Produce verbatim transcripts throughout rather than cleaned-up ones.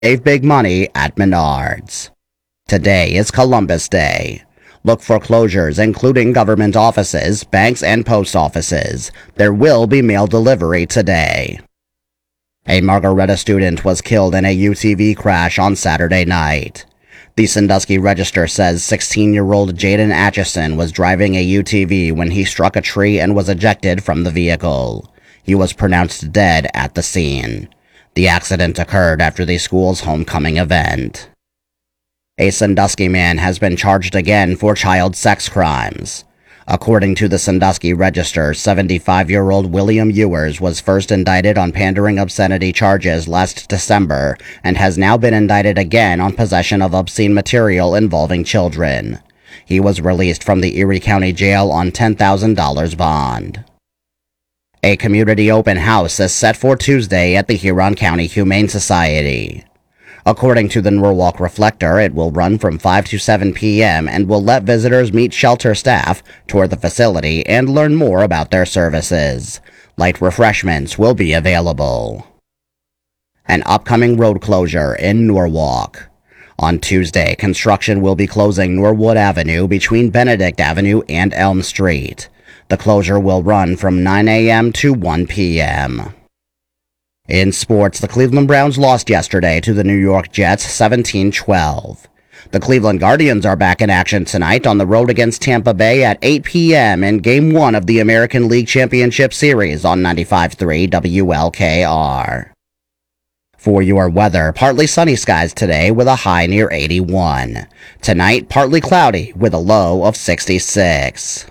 Save big money at Menards. Today is Columbus Day. Look for closures including government offices, banks, and post offices. There will be mail delivery today. A Margaretta student was killed in a U T V crash on Saturday night. The Sandusky Register says sixteen-year-old Jaden Atchison was driving a U T V when he struck a tree and was ejected from the vehicle. He was pronounced dead at the scene. The accident occurred after the school's homecoming event. A Sandusky man has been charged again for child sex crimes. According to the Sandusky Register, seventy-five-year-old William Ewers was first indicted on pandering obscenity charges last December and has now been indicted again on possession of obscene material involving children. He was released from the Erie County Jail on ten thousand dollars bond. A community open house is set for Tuesday at the Huron County Humane Society. According to the Norwalk Reflector, it will run from five to seven p m and will let visitors meet shelter staff, tour the facility, and learn more about their services. Light refreshments will be available. An upcoming road closure in Norwalk. On Tuesday, construction will be closing Norwood Avenue between Benedict Avenue and Elm Street. The closure will run from nine a m to one p m In sports, the Cleveland Browns lost yesterday to the New York Jets seventeen twelve. The Cleveland Guardians are back in action tonight on the road against Tampa Bay at eight p m in Game one of the American League Championship Series on ninety-five point three W L K R. For your weather, partly sunny skies today with a high near eighty-one. Tonight, partly cloudy with a low of sixty-six.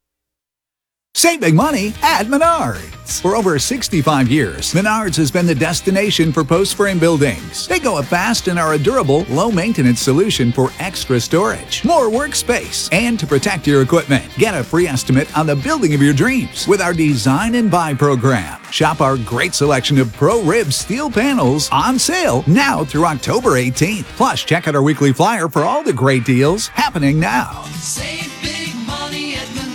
Save big money at Menards. For over sixty-five years, Menards has been the destination for post-frame buildings. They go up fast and are a durable, low-maintenance solution for extra storage, more workspace, and to protect your equipment. Get a free estimate on the building of your dreams with our Design and Buy program. Shop our great selection of Pro-Rib steel panels on sale now through October eighteenth. Plus, check out our weekly flyer for all the great deals happening now. Save big money at Menards.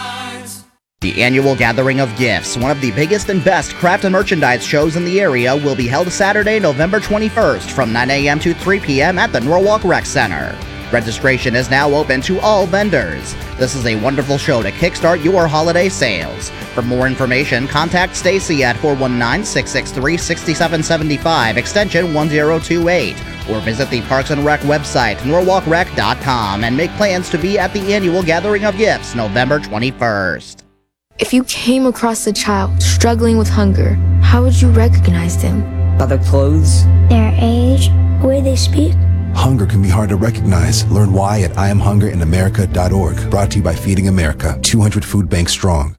The annual Gathering of Gifts, one of the biggest and best craft and merchandise shows in the area, will be held Saturday, November twenty-first from nine a m to three p m at the Norwalk Rec Center. Registration is now open to all vendors. This is a wonderful show to kickstart your holiday sales. For more information, contact Stacy at four one nine, six six three, six seven seven five, extension one zero two eight, or visit the Parks and Rec website, norwalk rec dot com, and make plans to be at the annual Gathering of Gifts, November twenty-first. If you came across a child struggling with hunger, how would you recognize them? By their clothes, their age, the way they speak. Hunger can be hard to recognize. Learn why at I am hunger in america dot org. Brought to you by Feeding America, two hundred food banks strong.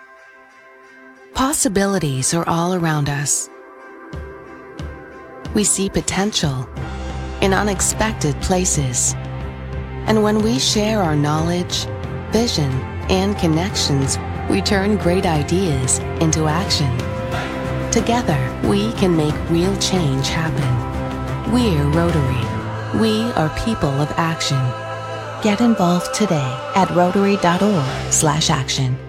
Possibilities are all around us. We see potential in unexpected places. And when we share our knowledge, vision, and connections, we turn great ideas into action. Together, we can make real change happen. We're Rotary. We are people of action. Get involved today at rotary dot org slash action.